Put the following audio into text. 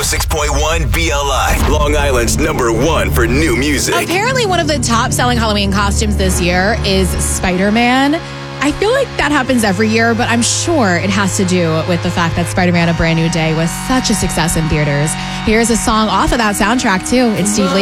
106.1 BLI, Long Island's #1 for new music. Apparently, one of the top-selling Halloween costumes this year is Spider-Man. I feel like that happens every year, but I'm sure it has to do with the fact that Spider-Man: A Brand New Day was such a success in theaters. Here's a song off of that soundtrack, too. It's Steve Lee.